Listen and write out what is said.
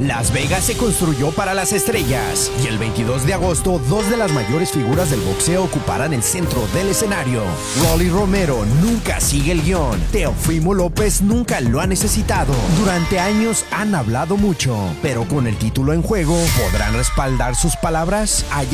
Las Vegas se construyó para las estrellas y el 22 de agosto dos de las mayores figuras del boxeo ocuparán el centro del escenario. Rolly Romero nunca sigue el guión. Teofimo López nunca lo ha necesitado. Durante años han hablado mucho, pero con el título en juego, ¿podrán respaldar sus palabras?